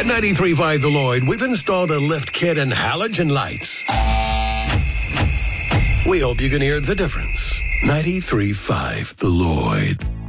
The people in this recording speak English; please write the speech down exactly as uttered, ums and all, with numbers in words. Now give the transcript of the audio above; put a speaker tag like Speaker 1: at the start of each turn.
Speaker 1: At ninety-three point five The Lloyd, we've installed a lift kit and halogen lights. We hope you can hear the difference. ninety-three point five The Lloyd.